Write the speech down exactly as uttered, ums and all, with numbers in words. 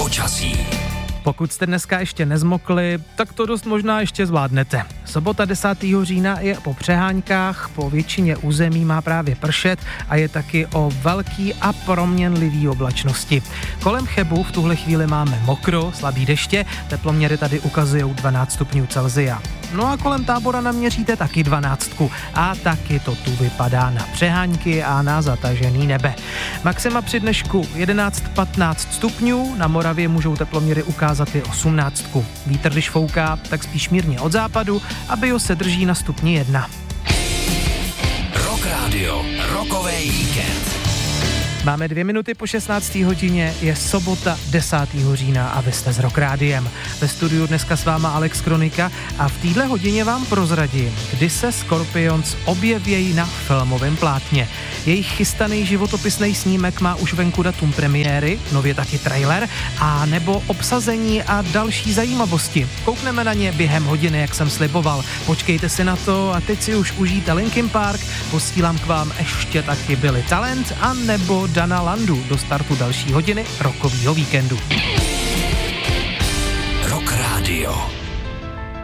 Počasí. Pokud jste dneska ještě nezmokli, tak to dost možná ještě zvládnete. Sobota desátého října je po přeháňkách, po většině území má právě pršet a je taky o velký a proměnlivý oblačnosti. Kolem Chebu v tuhle chvíli máme mokro, slabý deště, teploměry tady ukazují dvanáct stupňů Celsia. No a kolem Tábora naměříte taky dvanáctku a taky to tu vypadá na přeháňky a na zatažený nebe. Maxima při dnešku jedenáct patnáct stupňů, na Moravě můžou teploměry ukázat i osmnáctku. Vítr, když fouká, tak spíš mírně od západu a bio se drží na stupni jedna. Rock Radio, rokový víkend. Máme dvě minuty po šestnácté hodině, je sobota desátého října a vy jste s Rock Rádiem. Ve studiu dneska s váma Alex Kronika a v téhle hodině vám prozradím, kdy se Scorpions objevějí na filmovém plátně. Jejich chystaný životopisný snímek má už venku datum premiéry, nově taky trailer, a nebo obsazení a další zajímavosti. Koukneme na ně během hodiny, jak jsem sliboval. Počkejte si na to a teď si už užijte Linkin Park, posílám k vám ještě taky Billy Talent a nebo Dana Landu do startu další hodiny rockovýho víkendu. Rock Radio.